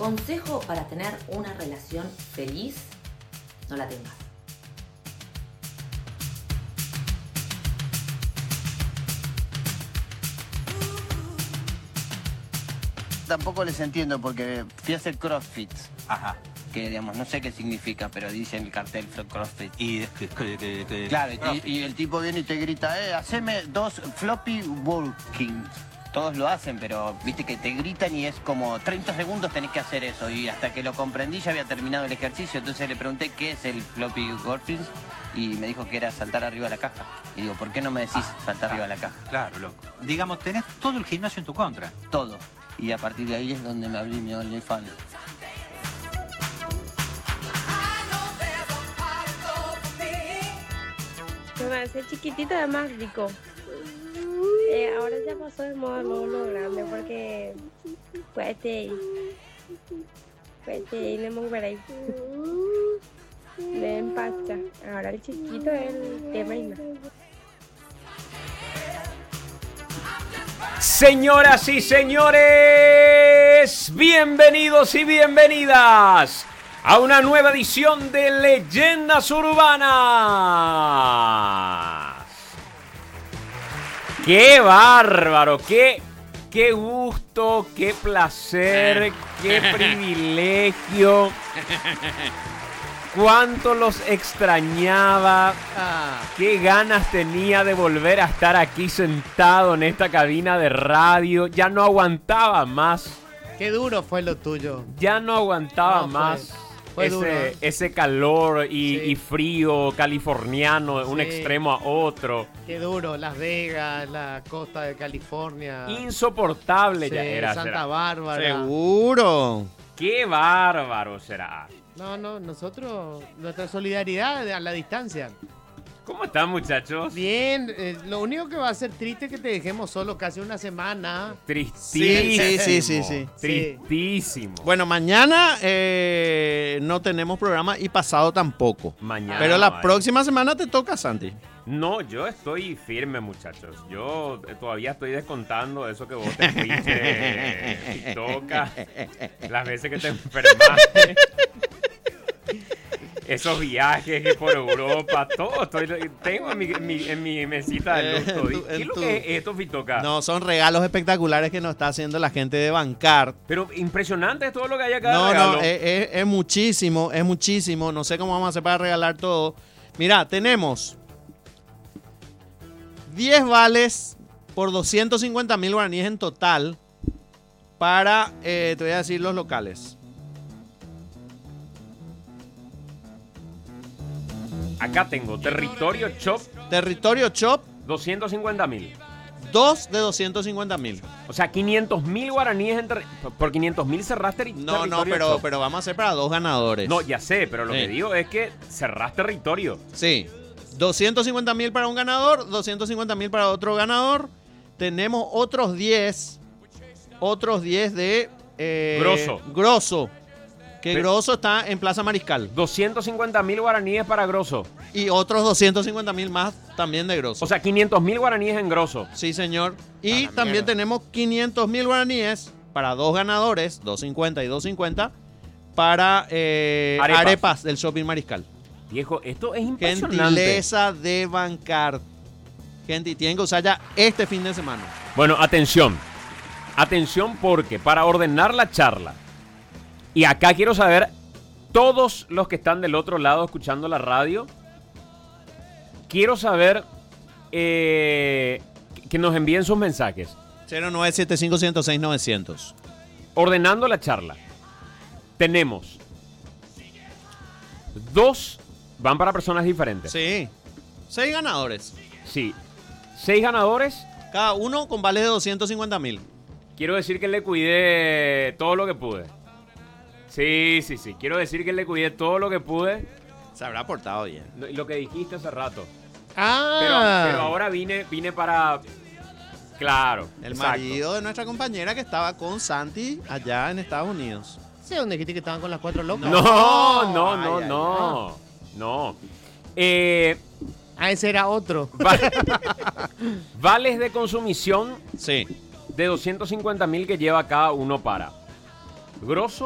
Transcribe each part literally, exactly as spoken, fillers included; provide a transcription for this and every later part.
Consejo para tener una relación feliz: no la tengas. Tampoco les entiendo porque fui a hacer CrossFit. Ajá. Que, digamos, no sé qué significa, pero dice en el cartel CrossFit. Y, que, que, que, que, claro, y, y el tipo viene y te grita, eh, haceme dos floppy walking. Todos lo hacen, pero viste que te gritan y es como treinta segundos tenés que hacer eso. Y hasta que lo comprendí ya había terminado el ejercicio. Entonces le pregunté qué es el floppy walking y me dijo que era saltar arriba de la caja. Y digo, ¿por qué no me decís ah, saltar ah, arriba de la caja? Claro, loco. Digamos, tenés todo el gimnasio en tu contra. Todo. Y a partir de ahí es donde me abrí mi OnlyFans. Me hace chiquitito es más rico. Eh, ahora ya pasó de moda lo, lo grande porque puede puede le moveré le empacha. Ahora el chiquito es el tema y no. Señoras y señores, bienvenidos y bienvenidas a una nueva edición de Leyendas Urbanas. ¡Qué bárbaro! ¡Qué, qué gusto! ¡Qué placer! ¡Qué privilegio! ¡Cuánto los extrañaba! ¡Qué ganas tenía de volver a estar aquí sentado en esta cabina de radio! Ya no aguantaba más. ¡Qué duro fue lo tuyo! Ya no aguantaba no, más. Fue. Fue ese, duro. ese calor y, sí. y frío californiano de sí. un extremo a otro. Qué duro, Las Vegas, la costa de California. Insoportable sí, ya era. Santa será. Bárbara. Seguro. Qué bárbaro será. No, no, nosotros, nuestra solidaridad a la distancia. ¿Cómo están, muchachos? Bien, eh, lo único que va a ser triste es que te dejemos solo casi una semana. Tristísimo. Sí, sí, sí, sí. Tristísimo. Bueno, mañana eh, no tenemos programa y pasado tampoco. Mañana. Pero la vale. próxima semana te toca, Santi. No, yo estoy firme, muchachos. Yo todavía estoy descontando eso que vos te fuiste y toca. Las veces que te enfermaste. Esos viajes por Europa, todo. Estoy, tengo en mi, en mi, en mi mesita de luto. En tu- ¿Qué en es lo tu- que es esto, Fitoca? No, son regalos espectaculares que nos está haciendo la gente de Bancar. Pero impresionante es todo lo que hay acá. No, de regalo. no, es, es- es muchísimo, es muchísimo. No sé cómo vamos a hacer para regalar todo. Mira, tenemos diez vales por doscientos cincuenta mil guaraníes en total para, eh, te voy a decir los locales. Acá tengo Territorio Shop, Territorio Shop, doscientos cincuenta mil. dos de doscientos cincuenta mil. O sea, quinientos mil guaraníes en ter- por quinientos mil cerraste terri- No, territorio no, pero, Shop. pero vamos a hacer para dos ganadores. No, ya sé, pero lo Sí. que digo es que cerrás territorio. Sí. doscientos cincuenta mil para un ganador, doscientos cincuenta mil para otro ganador. Tenemos otros diez. Otros diez de... eh, Grosso. Grosso. Que Pe- Grosso está en Plaza Mariscal. doscientos cincuenta mil guaraníes para Grosso. Y otros doscientos cincuenta mil más también de Grosso. O sea, quinientos mil guaraníes en Grosso. Sí, señor. Y A la también mierda. tenemos quinientos mil guaraníes para dos ganadores, doscientos cincuenta y doscientos cincuenta, para eh, Arepas. arepas. del Shopping Mariscal. Viejo, esto es impresionante. Gentileza de Bancar. Gente, y tienen que usar ya este fin de semana. Bueno, atención. Atención porque para ordenar la charla, y acá quiero saber, todos los que están del otro lado escuchando la radio, quiero saber eh, que nos envíen sus mensajes. cero nueve siete cinco, uno cero seis, novecientos. Ordenando la charla, tenemos dos, van para personas diferentes. Sí. Seis ganadores. Sí. Seis ganadores. Cada uno con vales de doscientos cincuenta mil. Quiero decir que le cuidé todo lo que pude. Sí, sí, sí. Quiero decir que le cuidé todo lo que pude. Se habrá portado bien. Lo, lo que dijiste hace rato. Ah, Pero, pero ahora vine, vine para... Claro. El exacto. marido de nuestra compañera que estaba con Santi allá en Estados Unidos. ¿sé dónde dijiste que estaban con las cuatro locas? No, no, Ay, no, ay, no. No. Eh, Ah, ese era otro. va- vales de consumición Sí. de doscientos cincuenta mil que lleva cada uno para Grosso,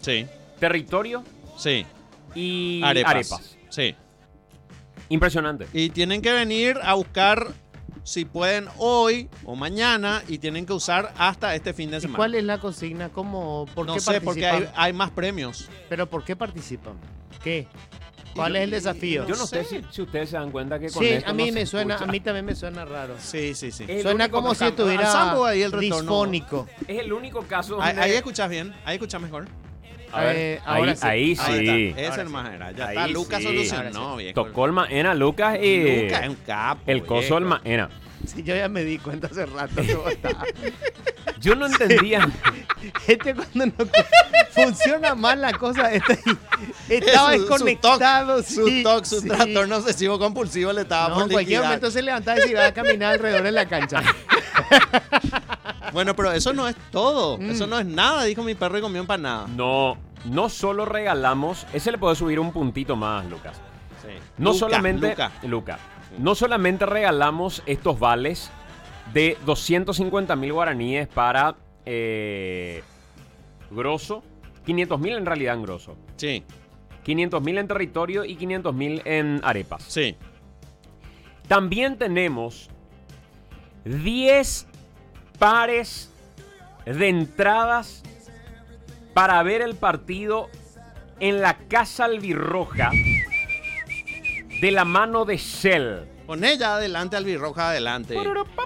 Sí, territorio sí. y Arepas. arepas. Sí. Impresionante. Y tienen que venir a buscar, si pueden, hoy o mañana, y tienen que usar hasta este fin de ¿Y semana. cuál es la consigna? ¿Cómo? ¿Por No qué sé, porque hay, participan? hay más premios. ¿Pero por qué participan? ¿Qué? ¿Cuál es el desafío? Yo no sé si, si ustedes se dan cuenta que con Sí, esto a mí no me se suena, escucha. a mí también me suena raro. Sí, sí, sí. Es el Suena único como si caso- estuviera al sambo ahí el retorno. disfónico. Es el único caso Ahí, donde... ahí escuchas bien, ahí escuchas mejor. A ver, Eh, ahí, ahora sí. ahí Ahí sí. está. Ese Ahora hermano era. Ya Ahí está. Lucas sí. solucionó, Ahora viejo. Tocó el Maena, Lucas y... Lucas es un capo. el coso viejo. del Maena. Sí, yo ya me di cuenta hace rato. cómo estaba. Yo no entendía. Este cuando no funciona mal la cosa, este, estaba Es su- su desconectado. toc, Su sí, toc, su sí. trastorno obsesivo compulsivo le estaba No, por en cualquier liquidar. momento se levantaba y se iba a caminar alrededor de la cancha. Bueno, pero eso no es todo. Mm. Eso no es nada, dijo mi perro y comió empanada. No, no solo regalamos... Ese le puede subir un puntito más, Lucas. Sí. No Luca, solamente... Luca. Luca. No solamente regalamos estos vales de doscientos cincuenta mil guaraníes para eh, grosso, quinientos mil en realidad en grosso, Sí, quinientos mil en territorio y quinientos mil en arepas. sí. También tenemos diez pares de entradas para ver el partido en la Casa Albirroja de la mano de Shell. Pon ella adelante, albirroja adelante.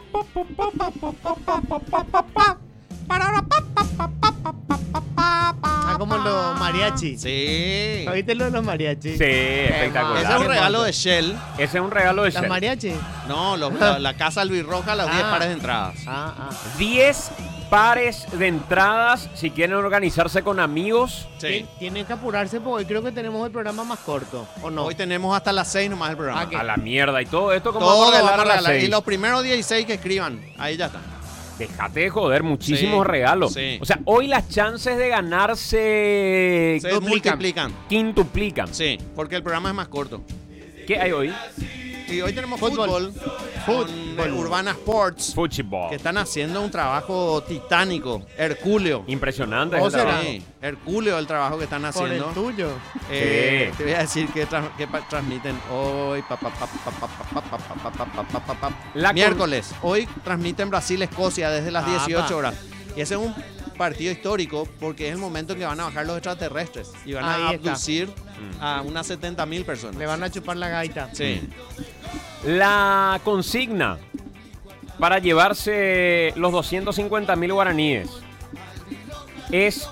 Ah, como los mariachi. Sí. ¿Oíste lo de los mariachi? Sí, espectacular. Ese es un Qué regalo monto. de Shell. Ese es un regalo de ¿Las Shell. mariachi? No, los- la, la casa albirroja, las diez Ah. pares de entradas. Ah, ah. diez pares de entradas si quieren organizarse con amigos. Sí. Tien- Tienen que apurarse porque hoy creo que tenemos el programa más corto, ¿o no? Hoy tenemos hasta las seis nomás el programa. Ah, ¿qué? A la mierda y todo esto como Todo vamos a lo regalar vamos a a las regalar. Y seis. los primeros dieciséis que escriban, ahí ya está. Déjate de joder, muchísimos Sí, regalos. sí. O sea, hoy las chances de ganarse Se Duplican. multiplican. quintuplican. Sí, porque el programa es más corto. ¿Qué hay hoy? Y hoy tenemos Fútbol. fútbol, con Fútbol. eh, Urbana Sports, Fútbol. que están haciendo un trabajo titánico, hercúleo. Impresionante. ¿O ese será? trabajo. Sí, hercúleo el trabajo que están Por el haciendo. tuyo. Eh, Sí. Te voy a decir que, tra- que pa- transmiten hoy, pa- pa- pa- pa- pa- pa- pa- pa- pa- pa- pa- pa- pa- pa- La con- miércoles. Hoy transmiten Brasil-Escocia desde las Ah, dieciocho pa. horas. Y ese es un partido histórico porque es el momento en que van a bajar los extraterrestres y van a Ahí está. abducir Mm. a unas setenta mil personas. Le van a chupar la gaita. Sí. La consigna para llevarse los doscientos cincuenta mil guaraníes es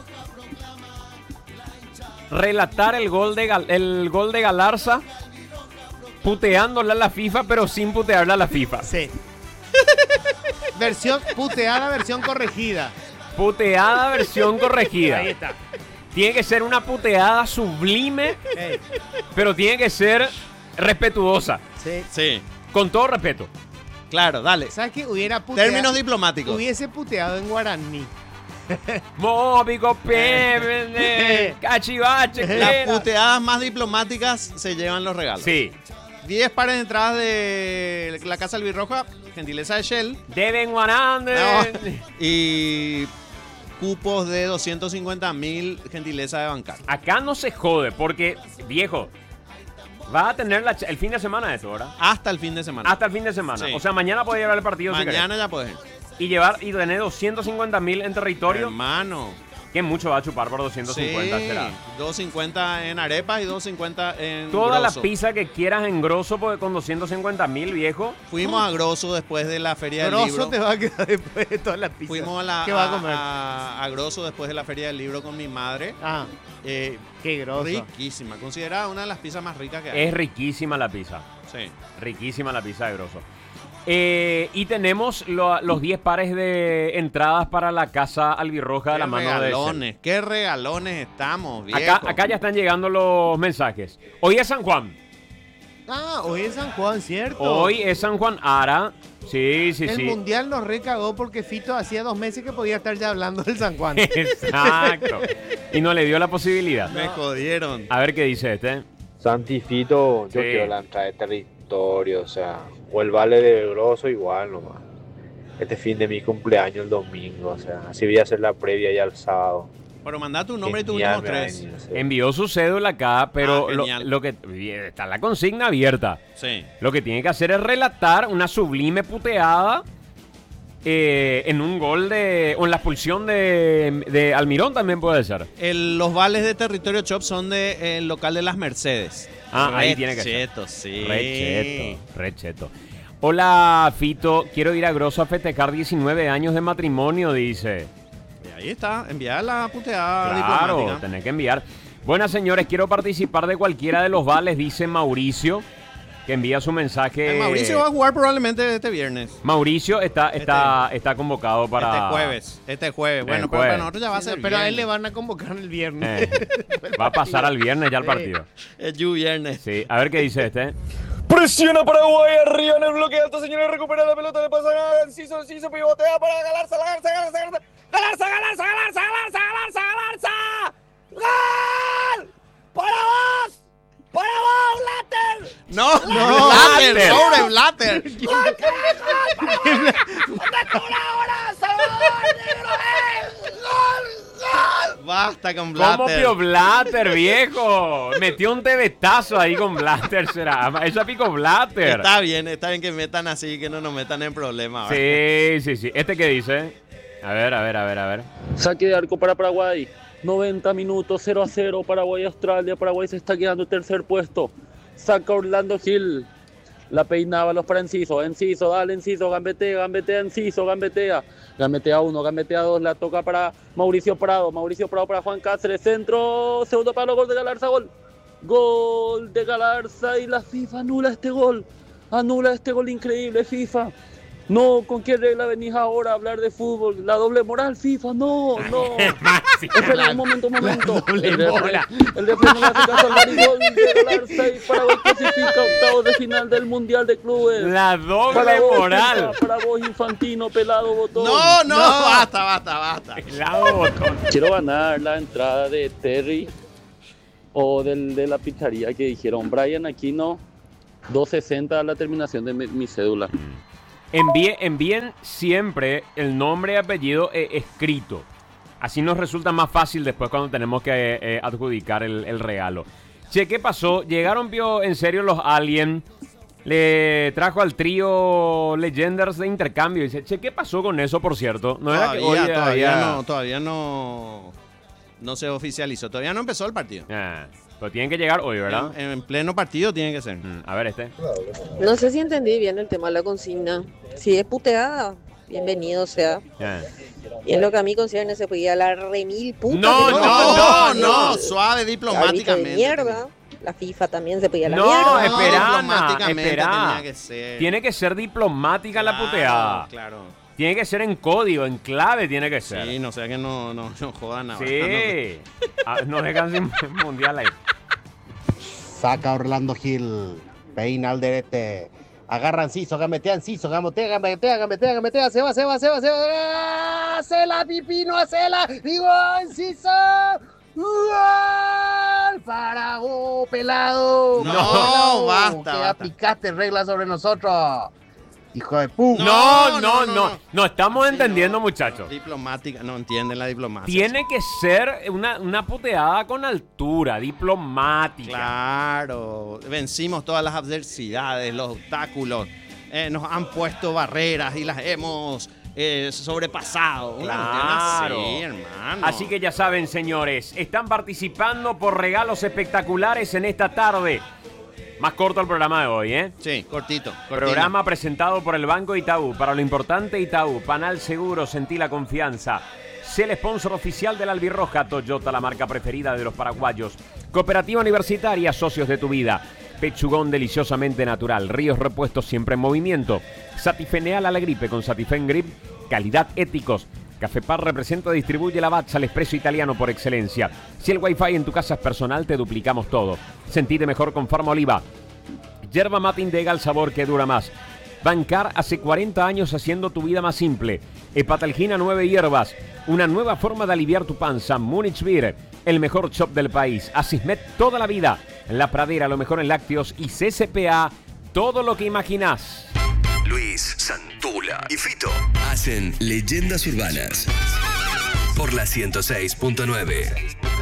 relatar el gol de, Gal- el gol de Galarza puteándole a la FIFA, pero sin putearle a la FIFA. Sí. Versión puteada, versión corregida. Puteada versión corregida. Ahí está. Tiene que ser una puteada sublime, Ey, pero tiene que ser respetuosa. sí. Sí. Con todo respeto. Claro, dale. ¿Sabes qué? Hubiera puteado. Términos diplomáticos. Hubiese puteado en guaraní. Mópico, pepe, cachivache, Las clera. puteadas más diplomáticas se llevan los regalos. Sí. diez pares de entradas de la Casa Albirroja, gentileza de Shell. Deben guarande. No. Y cupos de doscientos cincuenta mil, gentileza de bancar. Acá no se jode, porque, viejo, vas a tener la ch- el fin de semana de esto, ¿verdad? Hasta el fin de semana. Hasta el fin de semana. Sí. O sea, mañana podés llevar el partido si Mañana ya puedes. querés. Y llevar y tener doscientos cincuenta mil en territorio. Hermano. Que mucho va a chupar por doscientos cincuenta, Sí. será. doscientos cincuenta en arepas y doscientos cincuenta en Toda grosso. la pizza que quieras en grosso, porque con doscientos cincuenta mil, viejo. Fuimos a Grosso después de la Feria del Grosso Libro. te va a quedar después de toda la pizza. Fuimos a, la, ¿Qué va a comer? a, a Grosso después de la Feria del Libro con mi madre. Ah, Eh, qué grosso. riquísima. Considerada una de las pizzas más ricas que hay. Es riquísima la pizza. Sí. Riquísima la pizza de grosso. Eh, y tenemos lo- los diez pares de entradas para la Casa Albirroja de Qué la mano de regalones, qué regalones estamos, viejo. Acá, acá ya están llegando los mensajes. Hoy es San Juan. Ah, hoy es San Juan, ¿cierto? Hoy es San Juan Ara. Sí, sí, El sí. mundial nos recagó porque Fito hacía dos meses que podía estar ya hablando del San Juan. Exacto. Y no le dio la posibilidad. Me jodieron. A ver qué dice este. Santifito, yo Sí. quiero la entrada de territorio, o sea, o el vale de grosso igual nomás. Este fin de mi cumpleaños el domingo, o sea, así voy a hacer la previa ya el sábado. Bueno, mandá tu nombre y tus últimos tres. Envió su cédula acá, pero Ah, lo, genial. lo que está la consigna abierta. Sí. Lo que tiene que hacer es relatar una sublime puteada eh, en un gol de. o en la expulsión de, de Almirón también puede ser. El- los vales de Territorio Shop son del de, el local de las Mercedes. Ah, ahí Re tiene que ser. cheto, sí. Recheto, recheto. Hola, Fito. Quiero ir a Grosso a festejar diecinueve años de matrimonio, dice. Y ahí está, enviar la puteada Claro, diplomática. tenés que enviar. Buenas señores, quiero participar de cualquiera de los vales, dice Mauricio, que envía su mensaje. Eh, Mauricio va a jugar probablemente este viernes. Mauricio está, está, está convocado para. Este jueves. Este jueves. El Bueno, pero jueves. para nosotros ya va a ser Pero a él viernes. le van a convocar el viernes. Eh, va a pasar al viernes ya el partido. Es you viernes. Sí, a ver qué dice este. Presiona Paraguay arriba en el bloque alto, señores. Recupera la pelota, le pasa a Enciso, Enciso pivotea para Galarza, Galarza, Galarza, Galarza, Galarza, Galarza, Galarza, Galarza, Galarza, Galarza. ¡Gol! ¡Para vos! ¡Para vos, Blatter! No, no, Blatter, Blatter. sobre Blatter. ¡Gol, carajo! ¡Dónde está ahora, Salvador, negro! ¡Eh! ¡Gol, gol! Basta con ¿Cómo Blatter. pio Blatter, viejo? Metió un tebetazo ahí con Blatter, será. Esa pico Blatter. Está bien, está bien que metan así, que no nos metan en problemas. ¿verdad? Sí, sí, sí. ¿Este qué dice? A ver, a ver, a ver, a ver. Saque de arco para Paraguay. noventa minutos, cero a cero. Paraguay-Australia. Paraguay se está quedando en tercer puesto. Saca Orlando Gil. La peinaba los para Enciso. Enciso, dale Enciso. Gambetea, gambetea Enciso, gambetea. Gambetea uno, gambetea dos. La toca para Mauricio Prado. Mauricio Prado para Juan Cáceres. Centro. Segundo palo, gol de Galarza. Gol. Gol de Galarza. Y la FIFA anula este gol. Anula este gol increíble, FIFA. No, ¿con qué regla venís ahora a hablar de fútbol? La doble moral, FIFA, no, no. Espera, un momento, un momento. El referee el referee no le hace caso al VAR y gol de Galarza y Paraguay clasifica octavos de final del Mundial de Clubes. La doble Para vos, moral. FIFA, para vos, Infantino, pelado, botón. No, no, basta, basta, basta. Pelado botón. Quiero ganar la entrada de Terry o del, de la pizzería que dijeron Brian Aquino, doscientos sesenta a la terminación de mi, mi cédula. Envíe, envíen siempre el nombre y apellido eh, escrito. Así nos resulta más fácil después cuando tenemos que eh, adjudicar el, el regalo. Che, ¿qué pasó? Llegaron, vio, en serio los Alien. Le trajo al trío Legenders de intercambio. Dice, che, ¿qué pasó con eso, por cierto? No era que Todavía, hoy todavía había- no, todavía no, no se oficializó. Todavía no empezó el partido. Ah, pero tienen que llegar hoy, ¿verdad? En, en pleno partido tiene que ser. Mm, a ver este. No sé si entendí bien el tema de la consigna. Si es puteada, bienvenido sea. Ah. Y en lo que a mí concierne se podía la remil puta. No, que no, No, no, no, suave Árbitro diplomáticamente. de mierda. La FIFA también se podía la No, mierda. espera, Ana, diplomáticamente espera. tenía que ser. Tiene que ser diplomática la Claro, puteada. Claro. Tiene que ser en código, en clave tiene que ser. Sí, no sea que no, no, no jodan ahora. Sí. Ah, no dejan sin mundial ahí. Saca Orlando Gil. Peina al derete. Agarra Enciso, gambetea Enciso, gambetea, gambetea, gambetea, gambetea, se va, se va, se va, se va. ¡Hacela, Pipino, hacela! ¡Digo, Enciso! ¡Gol! ¡Para vos, pelado! No, Pelado, basta, que basta. aplicaste reglas sobre nosotros. Hijo de puta. No, no, no, no. no. No, estamos Sí, entendiendo, no. muchachos. Diplomática, no entienden la diplomacia. Tiene que ser una, una puteada con altura, diplomática. Claro, vencimos todas las adversidades, los obstáculos, eh, nos han puesto barreras y las hemos eh, sobrepasado. Una Claro. cuestión así, hermano. Así que ya saben, señores, están participando por regalos espectaculares en esta tarde. Más corto el programa de hoy, ¿eh? Sí, cortito. cortino. Programa presentado por el Banco Itaú. Para lo importante, Itaú. Panal Seguro, sentí la confianza. Sé el sponsor oficial de la Albirroja. Toyota, la marca preferida de los paraguayos. Cooperativa Universitaria, socios de tu vida. Pechugón deliciosamente natural. Ríos repuestos siempre en movimiento. Satifeneal a la gripe con Satifen Grip. Calidad éticos. Cafepar representa y distribuye la Batza, el espresso italiano por excelencia. Si el wifi en tu casa es personal, te duplicamos todo. Sentite mejor con Farma Oliva. Yerba mate Indega, el sabor que dura más. Bancar hace cuarenta años haciendo tu vida más simple. Hepatalgina nueve hierbas. Una nueva forma de aliviar tu panza. Munich Beer, el mejor shop del país. Asismet toda la vida. La Pradera, lo mejor en lácteos. Y C C P A, todo lo que imaginás. Luis, Santula y Fito hacen Leyendas Urbanas. por la ciento seis punto nueve.